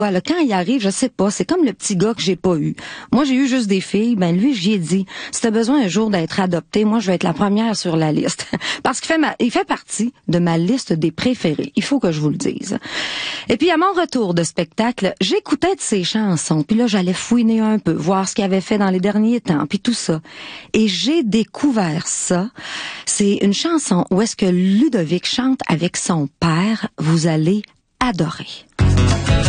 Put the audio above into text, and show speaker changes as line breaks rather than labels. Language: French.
Voilà, quand il arrive, je sais pas, c'est comme le petit gars que j'ai pas eu. Moi, j'ai eu juste des filles. Ben lui, j'y ai dit, si t'as besoin un jour d'être adopté, moi, je vais être la première sur la liste. Parce il fait partie de ma liste des préférés. Il faut que je vous le dise. Et puis, à mon retour de spectacle, j'écoutais de ses chansons. Puis là, j'allais fouiner un peu, voir ce qu'il avait fait dans les derniers temps, puis tout ça. Et j'ai découvert ça. C'est une chanson où est-ce que Ludovic chante avec son père. Vous allez adorer.